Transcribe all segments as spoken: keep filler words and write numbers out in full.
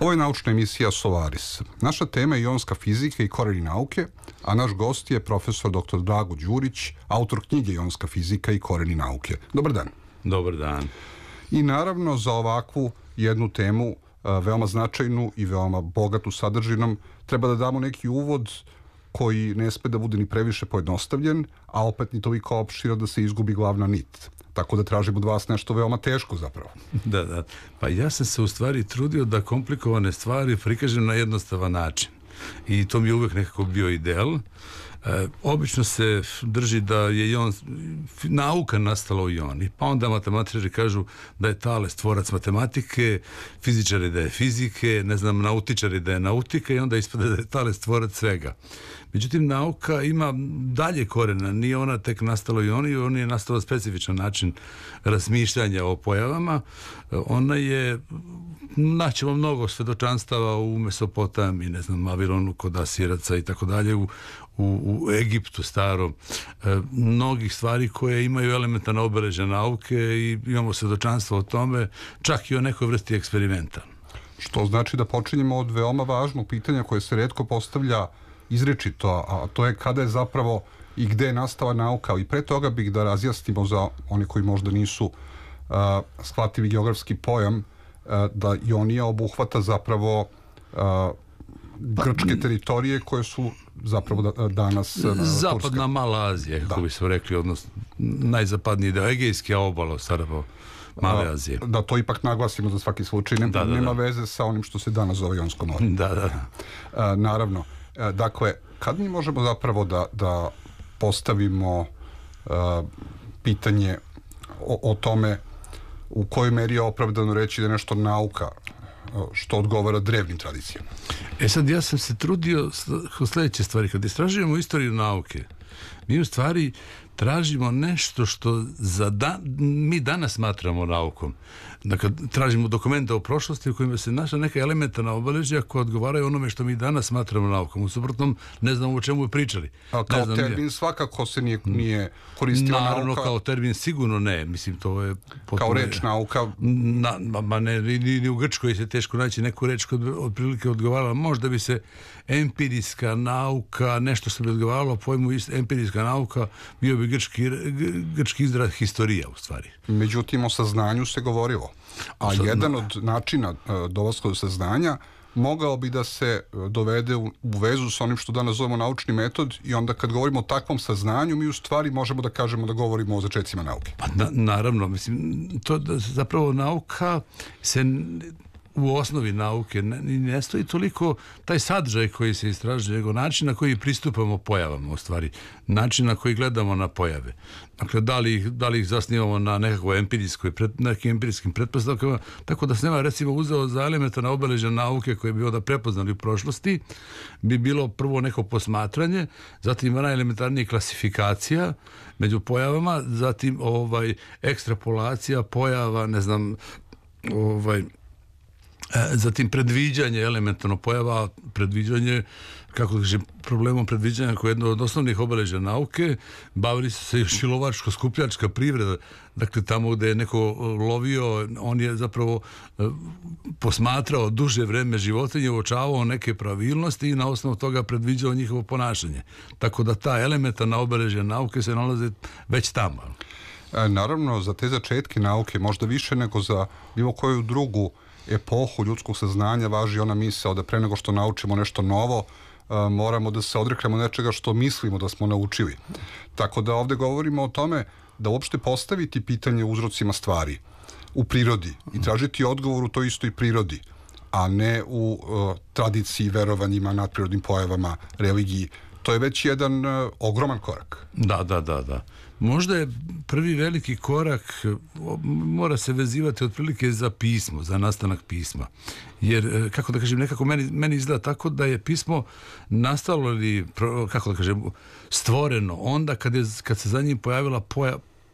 Ovo je naučna emisija Solaris. Naša tema je ionska fizika i koreni nauke, a naš gost je profesor doktor Drago Đurić, autor knjige Ionska fizika i koreni nauke. Dobar dan. Dobar dan. I naravno za ovakvu jednu temu, veoma značajnu i veoma bogatu sadržinom, treba da damo neki uvod koji ne sme da bude ni previše pojednostavljen, a opet ni toliko opširan da se izgubi glavna nit. Tako da tražim od vas nešto veoma teško zapravo. Da, da. Pa ja sam se u stvari trudio da komplikovane stvari prikažem na jednostavan način. I to mi je uvek nekako bio ideal. E, obično se drži da je ion, nauka nastala u ioni, pa onda matematičari kažu da je Tales tvorac matematike, fizičari da je fizike, ne znam, nautičari da je nautika i onda ispada da je Tales tvorac svega. Međutim, nauka ima dalje korena, nije ona tek nastala u ioni, on je nastala specifičan način razmišljanja o pojavama. Ona je, naćemo mnogo svedočanstava u Mesopotamiji, ne znam, Vavilonu kod Asiraca i tako dalje, u, u, u Egiptu starom, e, mnogih stvari koje imaju elementarne obeležja nauke i imamo svedočanstvo o tome, čak i o nekoj vrsti eksperimenta. Što znači da počinjemo od veoma važnog pitanja koje se retko postavlja izrečito, a to je kada je zapravo i gde je nastala nauka. I pre toga bih da razjasnimo za one koji možda nisu uh, shvatili geografski pojam, uh, da Ionija obuhvata zapravo uh, grčke teritorije koje su zapravo da, danas uh, Zapadna Turska. Mala Azija, kako da. bi se rekli, odnosno najzapadniji deo, Egejski obalo, Sarajevo, Male Azije. Uh, da to ipak naglasimo za svaki slučaj, nema, da, da, nema da. veze sa onim što se danas zove Ionsko more. Da, da. Uh, naravno. Dakle, kad mi možemo zapravo da, da postavimo uh, pitanje o, o tome u kojoj meri je opravdano reći da je nešto nauka što odgovara drevnim tradicijama? E sad, ja sam se trudio u sledeće stvari. Kad istražujemo istoriju nauke, mi u stvari tražimo nešto što za dan, mi danas smatramo naukom. Dakle, tražimo dokumenta o prošlosti u kojima se našla neka elementarna obeležja koja odgovaraju onome što mi danas smatramo naukom. U suprotnom, ne znamo o čemu je pričali. A kao znam, termin nije. svakako se nije, nije koristila nauka. Naravno, kao termin sigurno ne. Mislim, to je potpuno... Kao reč nauka? Na, ma ne, ni, ni u Grčkoj se teško naći neku reč koja otprilike odgovarala. Možda bi se empirijska nauka, nešto što bi odgovaralo pojmu empirijska nauka, bio bi grčki, grčki izraz historija u stvari. Međutim, o saznanju se govorilo. A Sad, jedan od načina dolaska do saznanja mogao bi da se dovede u, u vezu sa onim što danas zovemo naučni metod i onda kad govorimo o takvom saznanju mi u stvari možemo da kažemo da govorimo o začecima nauke. Pa na, naravno, mislim, to da, zapravo nauka se u osnovi nauke ne, ne stoji toliko taj sadržaj koji se istražuje, nego način na koji pristupamo pojavama, u stvari, način na koji gledamo na pojave. Dakle, da li ih, da li ih zasnivamo na nekakvoj empirijskoj, nekim empirijskim pretpostavkama, tako da se nema, recimo, uzeo za elementarna obeležja nauke koje bi onda prepoznali u prošlosti, bi bilo prvo neko posmatranje, zatim najelementarnija klasifikacija među pojavama, zatim ovaj ekstrapolacija pojava, ne znam, ovaj zatim predviđanje elementarno pojava, predviđanje, kako da kažem, problemom predviđanja koje je jedno od osnovnih obeležja nauke, bavili su se još i lovačko-skupljačka privreda, dakle tamo gde je neko lovio, on je zapravo posmatrao duže vreme životinje, uočavao neke pravilnosti i na osnovu toga predviđao njihovo ponašanje. Tako da ta elementarna obeležja nauke se nalaze već tamo. E, naravno, za te začetke nauke, možda više nego za bilo koju drugu epohu ljudskog saznanja važi ona misao da pre nego što naučimo nešto novo, uh, moramo da se odreknemo nečega što mislimo da smo naučili. Tako da ovde govorimo o tome da uopšte postaviti pitanje o uzrocima stvari u prirodi i tražiti odgovor u toj istoj prirodi, a ne u uh, tradiciji, verovanjima, nadprirodnim pojavama, religiji. To je već jedan uh, ogroman korak. Da, da, da, da. Možda je prvi veliki korak, mora se vezivati otprilike za pismo, za nastanak pisma. Jer, kako da kažem, nekako meni, meni izgleda tako da je pismo nastalo ili, kako da kažem, stvoreno onda kad, je, kad se za njim pojavila poja,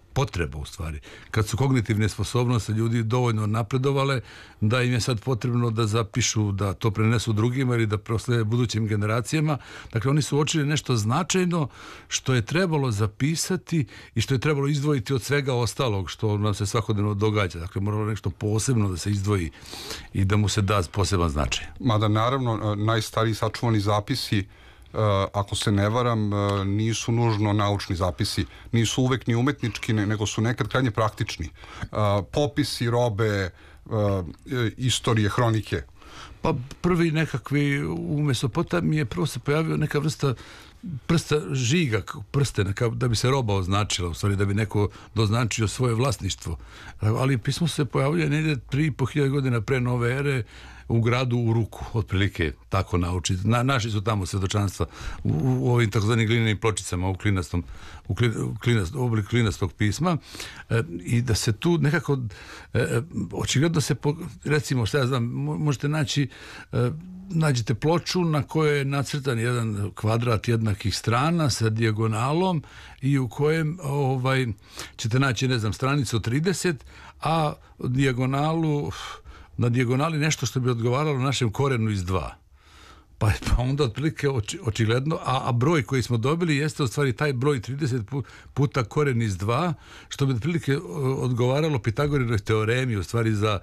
potreba u stvari. Kad su kognitivne sposobnosti ljudi dovoljno napredovale, da im je sad potrebno da zapišu, da to prenesu drugima ili da proslede budućim generacijama. Dakle, oni su uočili nešto značajno što je trebalo zapisati i što je trebalo izdvojiti od svega ostalog što nam se svakodnevno događa. Dakle, moralo nešto posebno da se izdvoji i da mu se da poseban značaj. Mada naravno najstariji sačuvani zapisi, Uh, ako se ne varam, uh, nisu nužno naučni zapisi, nisu uvek ni umetnički, ne, nego su nekad krajnje praktični. Uh, popisi, robe, uh, istorije, hronike. Pa prvi nekakvi u Mesopotamiji je prvo se pojavio neka vrsta prsta žiga, prste, neka, da bi se roba označila, u stvari da bi neko doznačio svoje vlasništvo. Ali pismo se pojavljuje negdje tri i po hiljade godina pre nove ere u gradu Uruku, otprilike tako nauči. Na, naši su tamo svedočanstva u, u ovim takozvanim glinenim pločicama u klinastom, u klinas, oblik klinastog pisma e, i da se tu nekako e, očigledno se, po, recimo, šta ja znam, možete naći e, nađete ploču na kojoj je nacrtan jedan kvadrat jednakih strana sa dijagonalom i u kojem ovaj, ćete naći, ne znam, stranicu trideset, a dijagonalu na dijagonali nešto što bi odgovaralo našem korenu iz dva. Pa, pa onda otprilike oči, očigledno, a, a broj koji smo dobili jeste u stvari taj broj trideset puta koren iz dva, što bi otprilike odgovaralo Pitagorinoj teoremi u stvari za,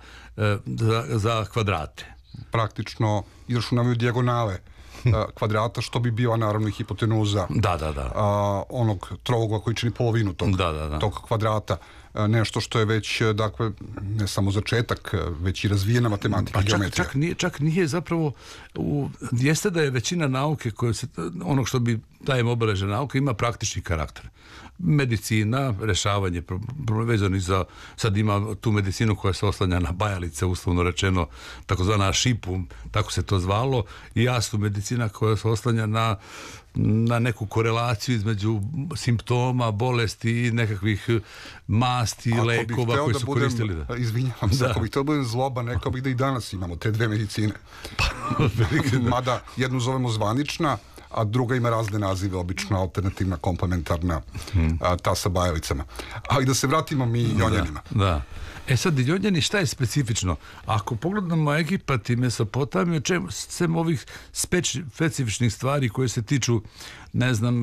za, za kvadrate. Praktično izračunavaju dijagonale kvadrata, što bi bila naravno i hipotenuza da, da, da. A, onog trougla koji čini polovinu tog, da, da, da. tog kvadrata. A, nešto što je već, dakle, ne samo začetak, već i razvijena matematika, pa čak, geometrija. Čak nije, čak nije zapravo, u, jeste da je većina nauke, koje se, onog što bi dajem obeleže nauke, ima praktični karakter. Medicina, rešavanje vezanih za, sad ima tu medicinu koja se oslanja na bajalice, uslovno rečeno, takozvana šipu, tako se to zvalo, i jasnu medicina koja se oslanja na na neku korelaciju između simptoma, bolesti i nekakvih masti, ako lekova koji su budem, koristili. Da. Izvinjavam se, da. Ako bih to budem zloban, rekao bih da i danas imamo te dve medicine. Pa, mada jednu zovemo zvanična, a druga ima razne nazive, obično alternativna, komplementarna, hmm. a, ta sa bajalicama. Ali da se vratimo mi Jonjanima. Da, da. E sad, Jonjani, šta je specifično? Ako pogledamo Egipat i Mesopotamiju, čem, sem ovih speč, specifičnih stvari koje se tiču, ne znam,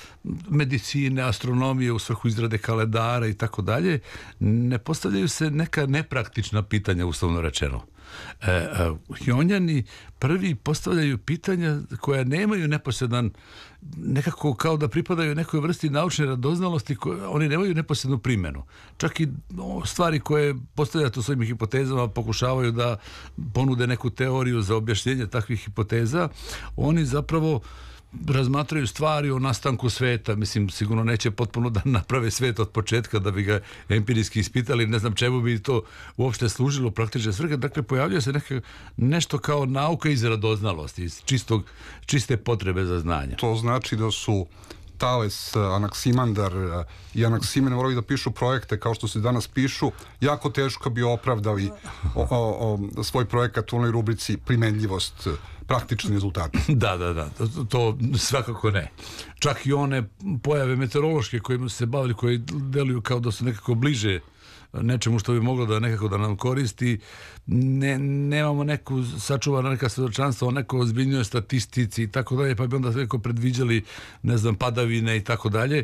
medicine, astronomije u svrhu izrade kalendara i tako dalje, ne postavljaju se neka nepraktična pitanja, uslovno rečeno. E, e, Jonjani prvi postavljaju pitanja koja nemaju neposredan, nekako kao da pripadaju nekoj vrsti naučne radoznalosti, koje, oni nemaju neposrednu primjenu. Čak i o, stvari koje postavljaju u svojim hipotezama pokušavaju da ponude neku teoriju za objašnjenje takvih hipoteza, oni zapravo razmatraju stvari o nastanku sveta. Mislim, sigurno neće potpuno da naprave svet od početka da bi ga empirijski ispitali, ne znam čemu bi to uopšte služilo praktične svrhe. Dakle, pojavljuje se neka, nešto kao nauka iz radoznalosti, iz čistog, čiste potrebe za znanje. To znači da su Tales, Anaksimandar i Anaksimen morali da pišu projekte kao što se danas pišu, jako teško bi opravdali o, o, o, svoj projekat u onoj rubrici primenljivost, praktični rezultati. Da, da, da, to, to svakako ne. Čak i one pojave meteorološke kojima se bavili, koje deluju kao da su nekako bliže nečemu što bi moglo da nekako da nam koristi, ne, nemamo neku sačuvana neka svedočanstva o nekoj ozbiljnoj statistici i tako dalje, pa bi onda neko predviđali, ne znam, padavine i tako dalje,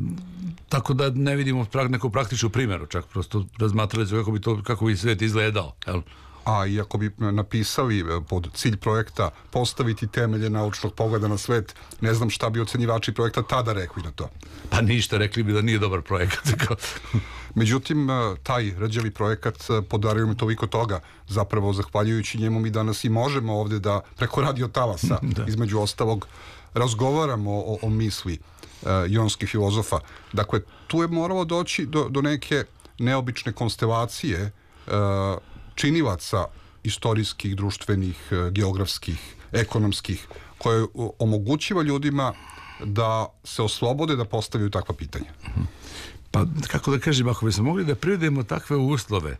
tako da ne vidimo neku praktičnu primjeru, čak prosto razmatrali se kako bi to, kako bi svet izgledao, jel? A i ako bi napisali pod cilj projekta postaviti temelje naučnog pogleda na svet, ne znam šta bi ocenjivači projekta tada rekli na to. Pa ništa, rekli bi da nije dobar projekat. Međutim, taj rđavi projekat podario mi toliko toga, zapravo zahvaljujući njemu mi danas i možemo ovdje da preko radio talasa, između ostalog, razgovaramo o, o misli uh, jonskih filozofa. Dakle, tu je moralo doći do, do neke neobične konstelacije uh, činilaca istorijskih, društvenih, geografskih, ekonomskih, koje omogućiva ljudima da se oslobode da postavljaju takva pitanja. Pa, kako da kažem, ako bi smo mogli da privedemo takve uslove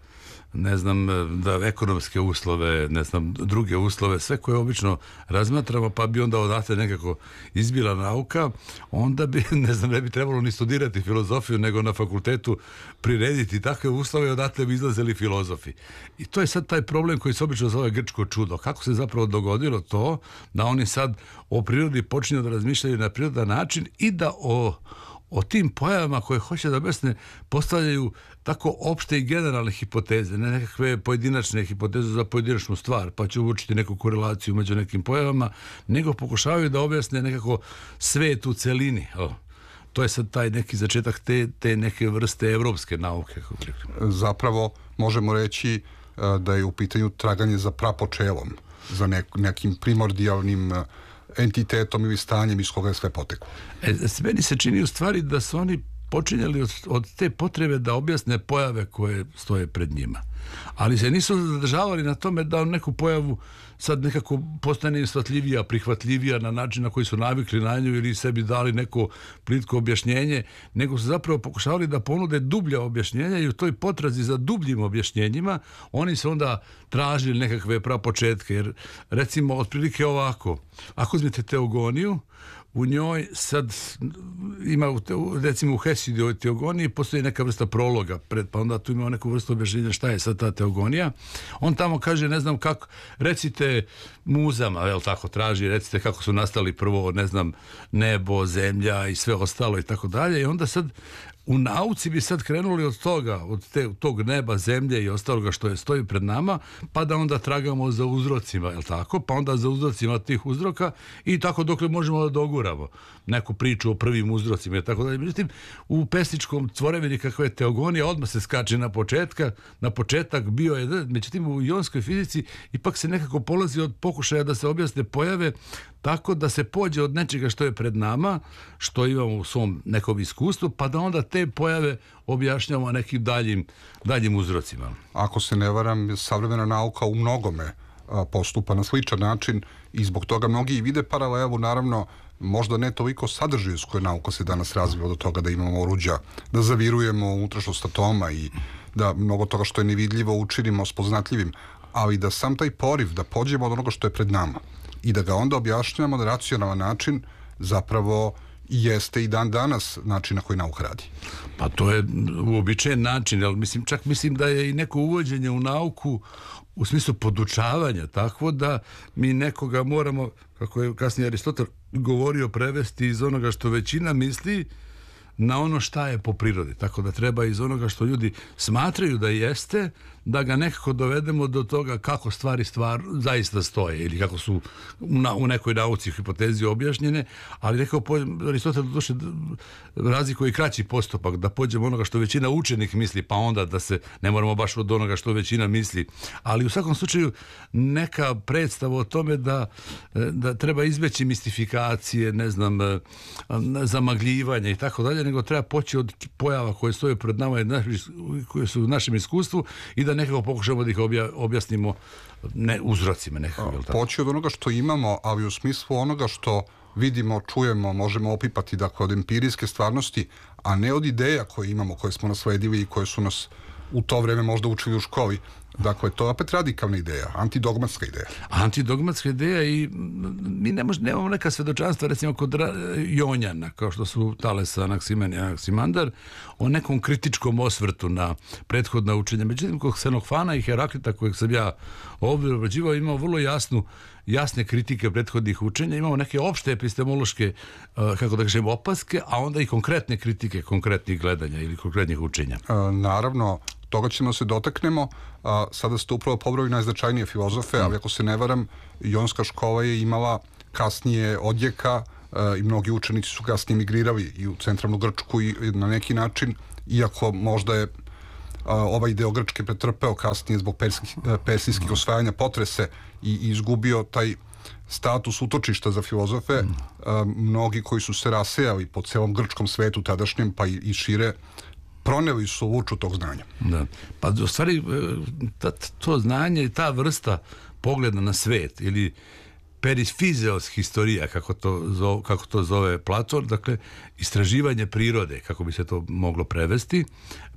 ne znam, da ekonomske uslove, ne znam, druge uslove, sve koje obično razmatramo, pa bi onda odatle nekako izbila nauka, onda bi, ne znam, ne bi trebalo ni studirati filozofiju, nego na fakultetu prirediti takve uslove i odatle bi izlazili filozofi. I to je sad taj problem koji se obično zove grčko čudo. Kako se zapravo dogodilo to da oni sad o prirodi počinju da razmišljaju na prirodan način i da o o tim pojavama koje hoće da objasne postavljaju tako opšte i generalne hipoteze, ne nekakve pojedinačne hipoteze za pojedinačnu stvar, pa će uvučiti neku korelaciju među nekim pojavama, nego pokušavaju da objasne nekako svet u celini. O, to je sad taj neki začetak te, te neke vrste evropske nauke. Zapravo možemo reći da je u pitanju traganje za prapočelom, za nek, nekim primordijalnim entitetom ili stanjem iz koga je sve poteklo. E, meni se čini u stvari da su oni počinjali od, od te potrebe da objasne pojave koje stoje pred njima. Ali se nisu zadržavali na tome da neku pojavu sad nekako postane shvatljivija, prihvatljivija na način na koji su navikli na nju ili sebi dali neko plitko objašnjenje, nego su zapravo pokušavali da ponude dublja objašnjenja i u toj potrazi za dubljim objašnjenjima oni su onda tražili nekakve prapočetke. Jer recimo, otprilike ovako, ako uzmete teogoniju, u njoj sad ima, recimo u Hesiodovoj teogoniji postoji neka vrsta prologa, pred, pa onda tu ima neku vrstu objašnjenja šta je sad ta teogonija. On tamo kaže, ne znam kako, recite muzama, jel tako, traži, recite kako su nastali prvo, ne znam, nebo, zemlja i sve ostalo i tako dalje. I onda sad u nauci bi sad krenuli od toga, od te, tog neba, zemlje i ostaloga što je stoji pred nama, pa da onda tragamo za uzrocima, je li tako? Pa onda za uzrocima tih uzroka i tako dokle možemo da doguramo neku priču o prvim uzrocima i tako dalje. Međutim, u pesničkom tvorevini kakva je teogonija, odmah se skače na početka, na početak bio je, međutim u ionskoj fizici ipak se nekako polazi od pokušaja da se objasne pojave tako da se pođe od nečega što je pred nama, što imamo u svom nekom iskustvu, pa da onda te pojave objašnjamo nekim daljim, daljim uzrocima. Ako se ne varam, savremena nauka u mnogome postupa na sličan način i zbog toga mnogi i vide paralelu, naravno, možda ne toliko sadržaju s koje nauka se danas razvila do toga da imamo oruđa, da zavirujemo unutrašnjost atoma i da mnogo toga što je nevidljivo učinimo spoznatljivim, ali da sam taj poriv, da pođemo od onoga što je pred nama i da ga onda objašnjamo na racionalan način, zapravo jeste i dan danas način na koji nauka radi. Pa to je uobičajen način, ali mislim, čak mislim da je i neko uvođenje u nauku u smislu podučavanja takvo da mi nekoga moramo, kako je kasnije Aristotel govorio, prevesti iz onoga što većina misli na ono šta je po prirodi. Tako da treba iz onoga što ljudi smatraju da jeste, da ga nekako dovedemo do toga kako stvari stvar zaista stoje ili kako su na, u nekoj nauci hipotezi objašnjene, ali rekao Aristotel došle razlikuje i kraći postupak, da pođemo onoga što većina učenih misli, pa onda da se ne moramo baš od onoga što većina misli, ali u svakom slučaju neka predstava o tome da, da treba izbeći mistifikacije, ne znam, zamagljivanje i tako dalje, nego treba poći od pojava koje stoje pred nama i koje su u našem iskustvu i da nekako pokušamo da ih obja, objasnimo ne, uzrocima nekako. Poći od onoga što imamo, ali u smislu onoga što vidimo, čujemo, možemo opipati, dakle, od empirijske stvarnosti, a ne od ideja koje imamo, koje smo nasledili i koje su nas u to vreme možda učili u školi. Dakle, to je opet radikalna ideja, antidogmatska ideja. Antidogmatska ideja i mi ne mož, nemamo neka svedočanstva, recimo kod Jonjana, kao što su Tales, Anaksimen i Anaksimandar, o nekom kritičkom osvrtu na prethodna učenja. Međutim, kod Ksenofana i Heraklita, kojeg sam ja ovdje obrađivao, imao vrlo jasnu jasne kritike prethodnih učenja, imamo neke opšte epistemološke, kako da kažem, opaske, a onda i konkretne kritike konkretnih gledanja ili konkretnih učenja. E, naravno, toga ćemo se dotaknemo. A, sada ste upravo pobrali najznačajnije filozofe, ali ako se ne varam, jonska škola je imala kasnije odjeka a, i mnogi učenici su kasnije migrirali i u centralnu Grčku i na neki način, iako možda je a, ovaj deo Grčke pretrpeo kasnije zbog persijskih, persijskih osvajanja potrese i, i izgubio taj status utočišta za filozofe. Mm. A, mnogi koji su se rasejali po celom grčkom svetu tadašnjem, pa i, i šire, proneli su vuču tog znanja. Da. Pa u stvari ta, to znanje i ta vrsta pogleda na svet ili perifizeos historija, kako to, zove, kako to zove Platon, dakle istraživanje prirode, kako bi se to moglo prevesti,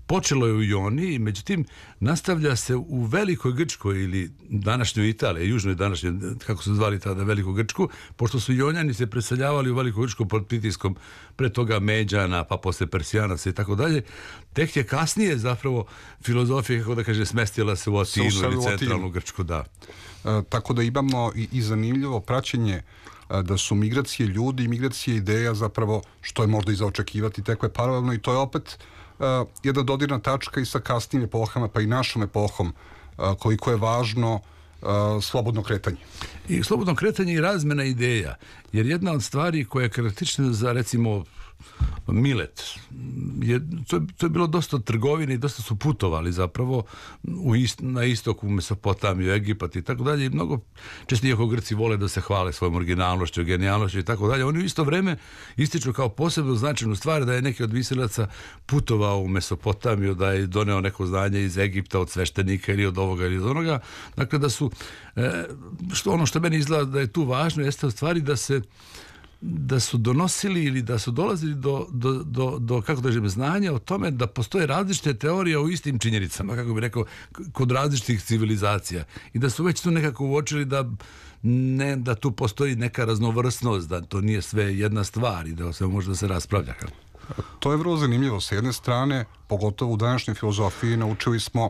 počelo je u Ioniji, međutim, nastavlja se u Velikoj Grčkoj ili današnjoj Italiji, južnoj današnjoj, kako su zvali tada Veliku Grčku, pošto su Ionjani se preseljavali u Veliku Grčku pod pritiskom pre toga Međana, pa posle Persijanaca i tako dalje, tek je kasnije zapravo filozofija, kako da kaže, smestila se u Atinu ili centralnu Grčku, da. E, tako da imamo i, i zanimljivo praćenje da su migracije ljudi i migracije ideja zapravo, što je možda i za očekivati, tekle paralelno i to je opet uh, jedna dodirna tačka i sa kasnim epohama, pa i našom epohom, uh, koliko je važno uh, slobodno kretanje. I slobodno kretanje i razmena ideja, jer jedna od stvari koja je karakteristična za, recimo, Milet, je, to, je, to je bilo dosta trgovine i dosta su putovali zapravo u ist, na istoku, u Mesopotamiju, Egipat i tako dalje, i mnogo često, iako Grci vole da se hvale svojom originalnošću, genijalnošću i tako dalje, oni u isto vreme ističu kao posebno značajnu stvar da je neki od visilaca putovao u Mesopotamiju, da je doneo neko znanje iz Egipta od sveštenika ili od ovoga ili od onoga, dakle da su e, što, ono što meni izgleda da je tu važno jeste u stvari da se da su donosili ili da su dolazili do, do, do, do kako da kažem, znanja o tome da postoje različite teorije o istim činjenicama, kako bih rekao, kod različitih civilizacija. I da su već tu nekako uočili da, ne, da tu postoji neka raznovrsnost, da to nije sve jedna stvar i da sve može da se raspravlja. To je vrlo zanimljivo. S jedne strane, pogotovo u današnjoj filozofiji, naučili smo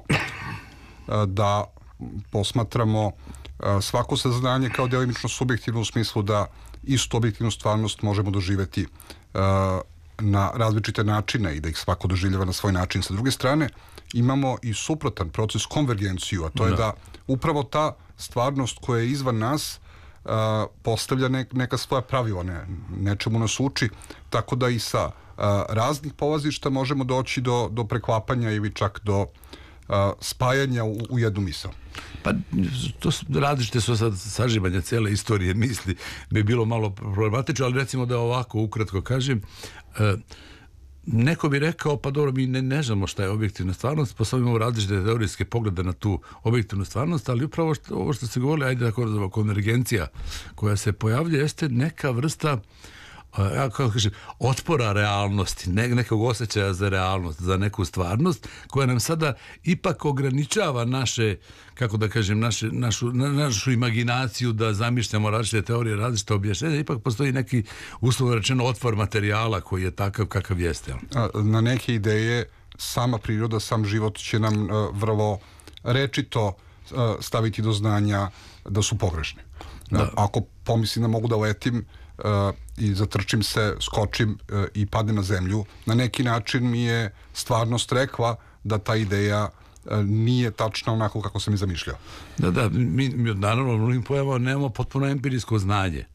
da posmatramo svako saznanje kao delimično subjektivno u smislu da istu objektivnu stvarnost možemo doživjeti uh, na različite načine i da ih svako doživljava na svoj način. Sa druge strane, imamo i suprotan proces, konvergenciju, a to je da, da upravo ta stvarnost koja je izvan nas uh, postavlja ne, neka svoja pravila, ne, nečemu nas uči, tako da i sa uh, raznih polazišta možemo doći do, do preklapanja ili čak do uh, spajanja u, u jednu misao. Pa to različite su sad sažimanja cijele istorije misli bi bilo malo problematično, ali recimo da ovako ukratko kažem, e, neko bi rekao, pa dobro, mi ne, ne znamo šta je objektivna stvarnost, pa sad imamo različite teorijske poglede na tu objektivnu stvarnost, ali upravo što, ovo što ste govorili, ajde tako nazvamo, konvergencija koja se pojavlja jeste neka vrsta, ja kako kažem, otpora realnosti, ne, nekog osjećaja za realnost, za neku stvarnost koja nam sada ipak ograničava naše, kako da kažem, naše, našu, našu imaginaciju da zamišljamo različite teorije, različite objašnjenja. Ipak postoji neki, uslovno rečeno, otvor materijala koji je takav kakav jeste. Na neke ideje sama priroda, sam život će nam vrlo rečito staviti do znanja da su pogrešne. Da. Ako pomislim da mogu da letim Uh, i zatrčim se, skočim uh, i padnem na zemlju, na neki način mi je stvarnost rekla da ta ideja uh, nije tačna onako kako sam i zamišljao. Da, da, mi, mi naravno u mnogim pojavama nemamo potpuno empirijsko znanje.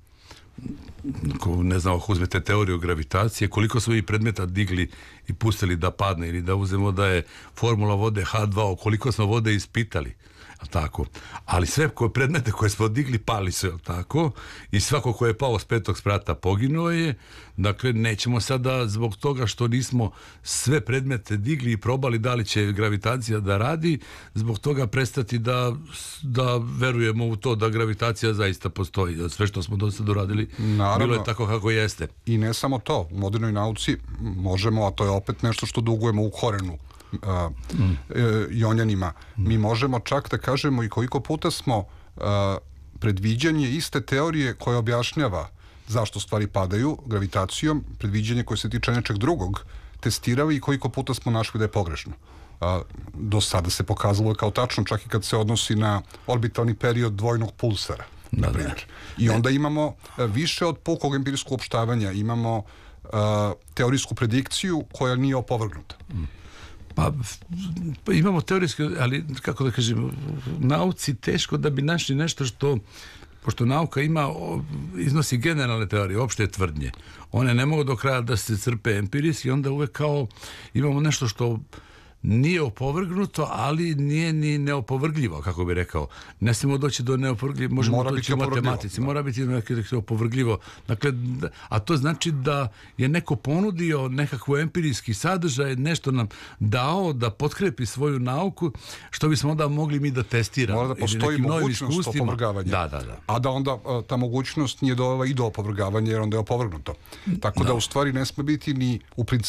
Ko, ne znam, ako uzmete teoriju gravitacije, koliko smo i predmeta digli i pustili da padne, ili da uzmemo da je formula vode ha dva o, koliko smo vode ispitali. Tako. Ali sve koje predmete koje smo digli pali su, tako, i svako ko je pao s petog sprata poginuo je. Dakle, nećemo sada zbog toga što nismo sve predmete digli i probali da li će gravitacija da radi, zbog toga prestati da, da verujemo u to da gravitacija zaista postoji. Sve što smo do sada uradili bilo je tako kako jeste. I ne samo to, u modernoj nauci možemo, a to je opet nešto što dugujemo u korenu Uh, mm. e, Ionjanima. Mm. Mi možemo čak da kažemo i koliko puta smo uh, predviđanje iste teorije koja objašnjava zašto stvari padaju gravitacijom, predviđanje koje se tiče nečeg drugog, testirali i koliko puta smo našli da je pogrešno. Uh, do sada se pokazalo kao tačno, čak i kad se odnosi na orbitalni period dvojnog pulsara, na primjer. I onda imamo uh, više od pukog empirijskog uopštavanja, imamo uh, teorijsku predikciju koja nije opovrgnuta. Mm. Pa, pa imamo teorijske, ali kako da kažem, nauci teško da bi našli nešto što, pošto nauka ima, iznosi generalne teorije, opšte tvrdnje. One ne mogu do kraja da se crpe empirijski, onda uvek kao imamo nešto što nije opovrgnuto, ali nije ni neopovrgljivo, kako bi rekao. Ne smemo doći do neopovrgljivo, možemo mora doći u matematici, da. Mora biti opovrgljivo. Dakle, a to znači da je neko ponudio nekakvu empirijski sadržaj, nešto nam dao da potkrepi svoju nauku, što bismo onda mogli mi da testiramo. Mora da postoji mogućnost opovrgavanja. Da, da, da. A da onda ta mogućnost nije dovela i do opovrgavanja, jer onda je opovrgnuto. Tako da, da u stvari ne sme biti ni u principu